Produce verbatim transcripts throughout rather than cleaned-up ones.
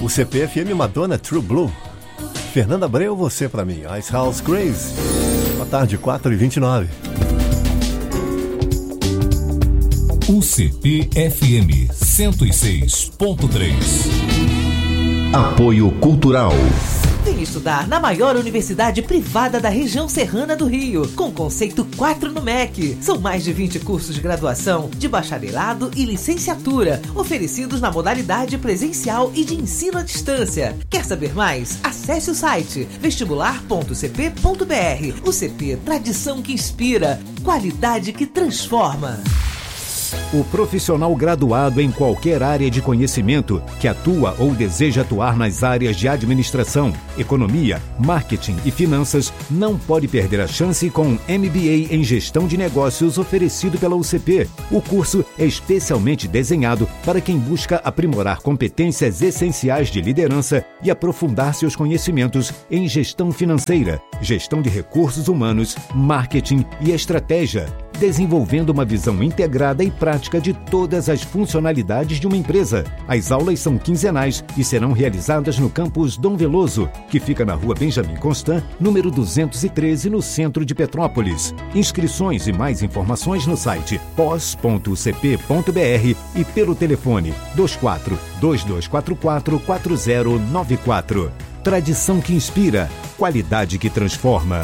O C P F M Madonna True Blue. Fernanda Abreu, você pra mim. Ice House Crazy. Boa tarde, quatro e vinte e nove. U C P F M cento e seis ponto três. Apoio Cultural. Vem estudar na maior universidade privada da região serrana do Rio, com conceito quatro no M E C. São mais de vinte cursos de graduação, de bacharelado e licenciatura, oferecidos na modalidade presencial e de ensino à distância. Quer saber mais? Acesse o site vestibular ponto c p ponto b r. O C P, tradição que inspira, qualidade que transforma. O profissional graduado em qualquer área de conhecimento que atua ou deseja atuar nas áreas de administração, economia, marketing e finanças não pode perder a chance com o M B A em Gestão de Negócios oferecido pela U C P. O curso é especialmente desenhado para quem busca aprimorar competências essenciais de liderança e aprofundar seus conhecimentos em gestão financeira, gestão de recursos humanos, marketing e estratégia, desenvolvendo uma visão integrada e prática de todas as funcionalidades de uma empresa. As aulas são quinzenais e serão realizadas no campus Dom Veloso, que fica na rua Benjamin Constant, número duzentos e treze, no centro de Petrópolis. Inscrições e mais informações no site pós ponto c p ponto b r e pelo telefone dois quatro dois dois quatro quatro quatro zero nove quatro. Tradição que inspira, qualidade que transforma.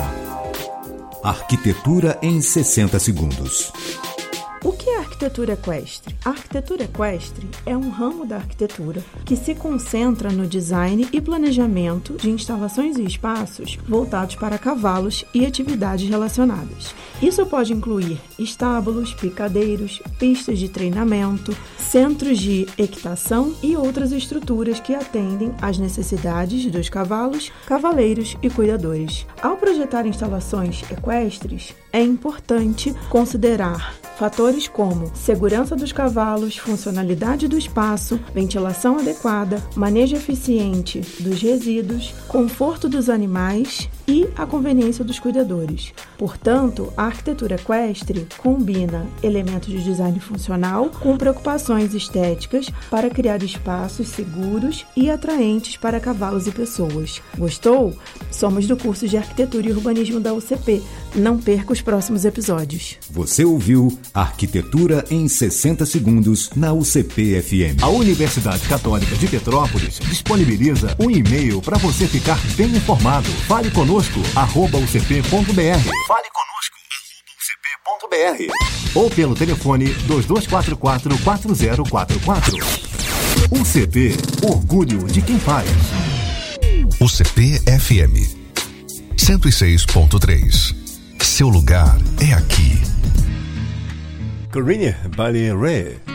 Arquitetura em sessenta segundos. O que é arquitetura equestre? A arquitetura equestre é um ramo da arquitetura que se concentra no design e planejamento de instalações e espaços voltados para cavalos e atividades relacionadas. Isso pode incluir estábulos, picadeiros, pistas de treinamento, centros de equitação e outras estruturas que atendem às necessidades dos cavalos, cavaleiros e cuidadores. Ao projetar instalações equestres, é importante considerar fatores como segurança dos cavalos, funcionalidade do espaço, ventilação adequada, manejo eficiente dos resíduos, conforto dos animais e a conveniência dos cuidadores. Portanto, a arquitetura equestre combina elementos de design funcional com preocupações estéticas para criar espaços seguros e atraentes para cavalos e pessoas. Gostou? Somos do curso de Arquitetura e Urbanismo da U C P. Não perca os próximos episódios. Você ouviu Arquitetura em sessenta segundos na U C P F M. A Universidade Católica de Petrópolis disponibiliza um e-mail para você ficar bem informado. Fale conosco, arroba u c p ponto b r. Fale conosco, arroba u c p ponto b r. Ou pelo telefone dois dois quatro quatro quatro zero quatro quatro. U C P, orgulho de quem faz. U C P F M cento e seis ponto três. Seu lugar é aqui. Corinne Bailey Ray.